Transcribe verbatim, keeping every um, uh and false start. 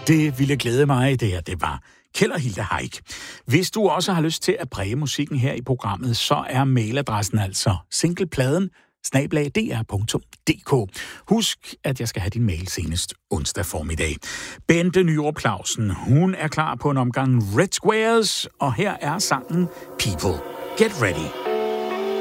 Det ville glæde mig, det her, det var Kjeld og Hilda Heick. Hvis du også har lyst til at præge musikken her i programmet, så er mailadressen altså singlepladen snabel-a d r punktum d k. Husk, at jeg skal have din mail senest onsdag formiddag. Bente Nyrup Clausen, hun er klar på en omgang Red Squares, og her er sangen People. Get ready.